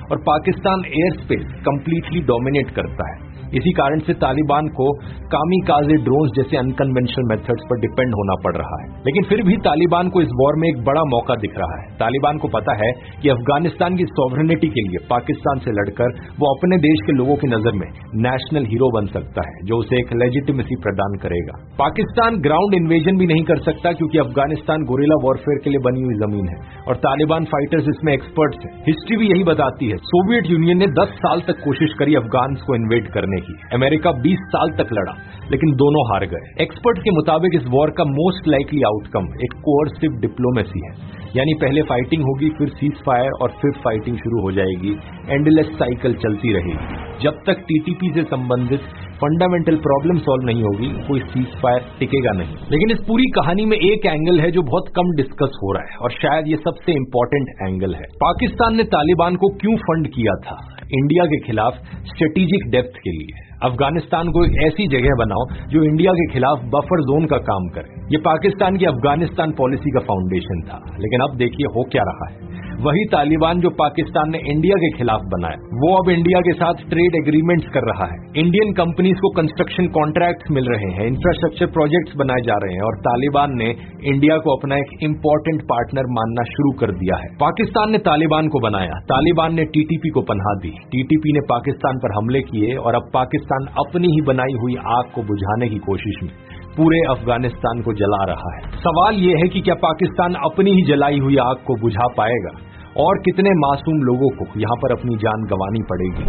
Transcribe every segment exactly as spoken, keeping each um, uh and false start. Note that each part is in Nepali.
और Pakistan air space completely dominate करता है। इसी कारण से तालिबान को कामिकाज़े ड्रोन्स जैसे अनकन्वेंशनल मेथड्स पर डिपेंड होना पड़ रहा है। लेकिन फिर भी तालिबान को इस वॉर में एक बड़ा मौका दिख रहा है। तालिबान को पता है कि अफगानिस्तान की सॉवरेनिटी के लिए पाकिस्तान से लड़कर वो अपने देश के लोगों की नजर में नेशनल हीरो बन सकता है, जो उसे एक लेजिटिमेसी प्रदान करेगा। पाकिस्तान ग्राउंड इन्वेजन भी नहीं कर सकता क्योंकि अफगानिस्तान गोरिल्ला वॉरफेयर के लिए बनी हुई जमीन है और तालिबान फाइटर्स इसमें एक्सपर्ट्स हैं। हिस्ट्री भी यही बताती है। सोवियत यूनियन ने दस साल तक कोशिश करी अफगान्स को इन्वेड करने की। अमेरिका बीस साल तक लड़ा, लेकिन दोनों हार गए। एक्सपर्ट के मुताबिक इस वॉर का मोस्ट लाइकली आउटकम एक कोऑर्सिव डिप्लोमेसी है, यानी पहले फाइटिंग होगी, फिर सीज फायर और फिर फाइटिंग शुरू हो जाएगी। एंडलेस साइकिल चलती रहेगी जब तक टीटीपी से संबंधित फंडामेंटल प्रॉब्लम सॉल्व नहीं होगी, कोई सीज फायर टिकेगा नहीं। लेकिन इस पूरी कहानी में एक एंगल है जो बहुत कम डिस्कस हो रहा है और शायद ये सबसे इंपॉर्टेंट एंगल है। पाकिस्तान ने तालिबान को क्यों फंड किया था? इंडिया के खिलाफ स्ट्रेटेजिक डेप्थ के लिए। अफगानिस्तान को एक ऐसी जगह बनाओ जो इंडिया के खिलाफ बफर जोन का काम करे। ये पाकिस्तान की अफगानिस्तान पॉलिसी का फाउंडेशन था। लेकिन अब देखिए हो क्या रहा है। वही तालिबान जो पाकिस्तान ने इंडिया के खिलाफ बनाया, वो अब इंडिया के साथ ट्रेड एग्रीमेंट्स कर रहा है। इंडियन कंपनीज को कंस्ट्रक्शन कॉन्ट्रैक्ट्स मिल रहे हैं, इंफ्रास्ट्रक्चर प्रोजेक्ट्स बनाए जा रहे हैं और तालिबान ने इंडिया को अपना एक इंपॉर्टेंट पार्टनर मानना शुरू कर दिया है। पाकिस्तान ने तालिबान को बनाया, तालिबान ने टीटीपी को पनाह दी, टीटीपी ने पाकिस्तान पर हमले किए और अब पाकिस्तान अपनी ही बनाई हुई आग को बुझाने की कोशिश में पूरे अफगानिस्तान को जला रहा है। सवाल यह है कि क्या पाकिस्तान अपनी ही जलाई हुई आग को बुझा पाएगा और कितने मासूम लोगों को यहां पर अपनी जान गंवानी पड़ेगी?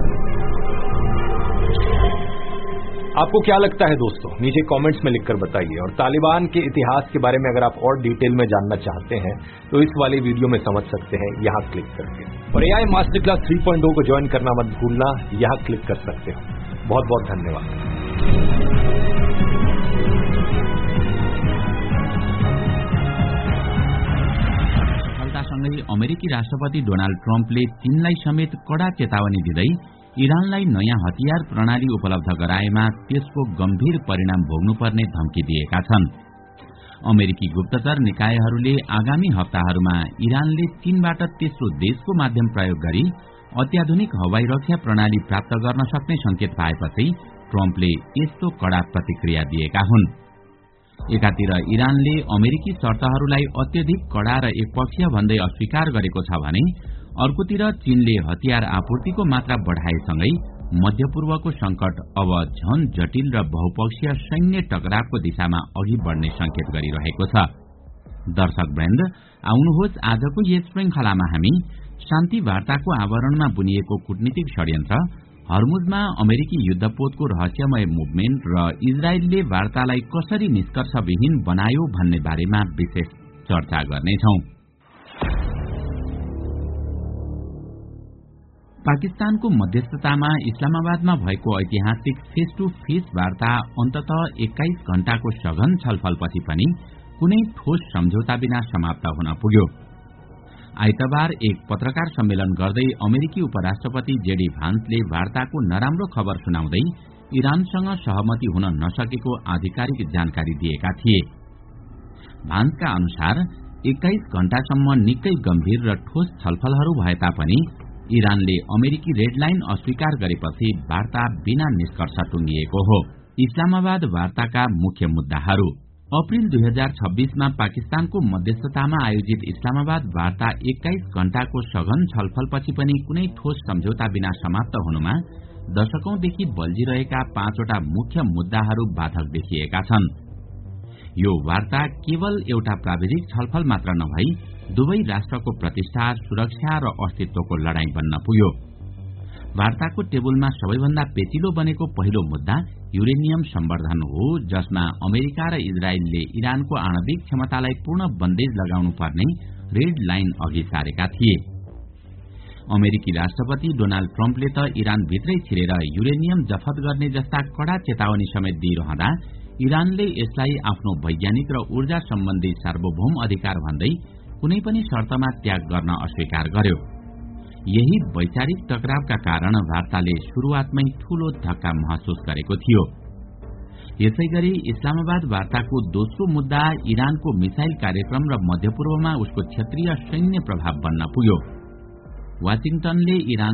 आपको क्या लगता है दोस्तों? नीचे कमेंट्स में लिखकर बताइए। और तालिबान के इतिहास के बारे में अगर आप और डिटेल में जानना चाहते हैं तो इस वाले वीडियो में समझ सकते हैं यहां क्लिक करके। और AI master class three point ओ को ज्वाइन करना मत भूलना, यहां क्लिक कर सकते हो। बहुत बहुत धन्यवाद। सँगै अमेरिकी राष्ट्रपति डोनाल्ड ट्रम्पले चीनलाई समेत कड़ा चेतावनी दिँदै इरानलाई नयाँ हतियार प्रणाली उपलब्ध गराएमा त्यसको गम्भीर परिणाम भोग्नुपर्ने धम्की दिएका छन्। अमेरिकी गुप्तचर निकायहरूले आगामी हप्ताहरूमा इरानले चीनबाट तेस्रो देशको माध्यम प्रयोग गरी अत्याधुनिक हवाई रक्षा प्रणाली प्राप्त गर्न सक्ने संकेत पाएपछि ट्रम्पले यस्तो कड़ा प्रतिक्रिया दिएका हुन्। एकातिर इरानले अमेरिकी शर्तहरूलाई अत्यधिक कड़ा र एकपक्षीय भन्दै अस्वीकार गरेको छ भने अर्कोतिर चीनले हतियार आपूर्तिको मात्रा बढ़ाएसँगै मध्यपूर्वको संकट अब झन जटिल र बहुपक्षीय सैन्य टकरावको दिशामा अघि बढ़ने संकेत गरिरहेको छ। दर्शक वृन्द, आउनुहोस् आजको यस श्रृंखलामा हामी शान्ति वार्ताको आवरणमा बुनिएको कूटनीतिक षड्यन्त्र, हर्मुजमा अमेरिकी युद्धपोतको रहस्यमय मुभमेन्ट र इजरायलले वार्तालाई कसरी निष्कर्षविहीन बनायो भन्ने बारेमा विशेष चर्चा गर्नेछौं। पाकिस्तानको मध्यस्थतामा इस्लामाबादमा भएको ऐतिहासिक फेस टू फेस वार्ता अन्ततः एक्काइस घण्टाको सघन छलफलपछि पनि कुनै ठोस सम्झौता बिना समाप्त हुन पुग्यो। आइतबार एक पत्रकार सम्मेलन गर्दै अमेरिकी उपराष्ट्रपति जेडी भान्सले वार्ताको नराम्रो खबर सुनाउँदै इरानसँग सहमति हुन नसकेको आधिकारिक जानकारी दिएका थिए। भान्सका अनुसार एक्काइस घण्टासम्म निकै गम्भीर र ठोस छलफलहरू भए तापनि इरानले अमेरिकी रेड लाइन अस्वीकार गरेपछि वार्ता बिना निष्कर्ष टुंगिएको हो। इस्लामाबाद वार्ताका मुख्य मुद्दाहरू। अप्रिल दुई हजार छब्बीसमा पाकिस्तानको मध्यस्थतामा आयोजित इस्लामाबाद वार्ता एक्काइस घण्टाको सघन छलफलपछि पनि कुनै ठोस सम्झौता बिना समाप्त हुनुमा दशकौंदेखि बल्झिरहेका पाँचवटा मुख्य मुद्दाहरू बाधक देखिएका छन्। यो वार्ता केवल एउटा प्राविधिक छलफल मात्र नभई दुवै राष्ट्रको प्रतिष्ठा, सुरक्षा र अस्तित्वको लडाईँ बन्न पुग्यो। वार्ताको टेबुलमा सबैभन्दा पेचिलो बनेको पहिलो मुद्दा युरेनियम सम्वर्धन हो, जसमा अमेरिका र इजरायलले इरानको आणविक क्षमतालाई पूर्ण बन्देज लगाउनु पर्ने रेड लाइन अघि सारेका थिए। अमेरिकी राष्ट्रपति डोनाल्ड ट्रम्पले त इरानभित्रै छिरेर युरेनियम जफत गर्ने जस्ता कड़ा चेतावनी समेत दिइरहँदा इरानले यसलाई आफ्नो वैज्ञानिक र ऊर्जा सम्बन्धी सार्वभौम अधिकार भन्दै कुनै पनि शर्तमा त्याग गर्न अस्वीकार गर्यो। यही वैचारिक टकरावका कारण वार्ताले शुरूआतमै ठूलो धक्का महसुस गरेको थियो। यसैगरी इस्लामाबाद वार्ताको दोस्रो मुद्दा इरानको मिसाइल कार्यक्रम र मध्यपूर्वमा उसको क्षेत्रीय सैन्य प्रभाव बन्न पुग्यो। वाशिंगटनले इरान